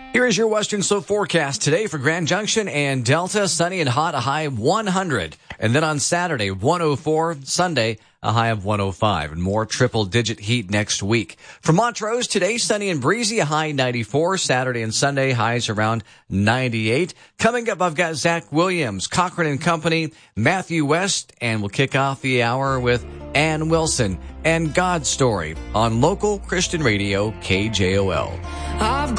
Here is your Western Slope forecast today for Grand Junction and Delta. Sunny and hot, a high of 100. And then on Saturday, 104. Sunday, a high of 105. And more triple-digit heat next week. For Montrose, today, sunny and breezy, a high 94. Saturday and Sunday, highs around 98. Coming up, I've got Zach Williams, Cochran and Company, Matthew West, and we'll kick off the hour with Ann Wilson and God's Story on local Christian radio KJOL.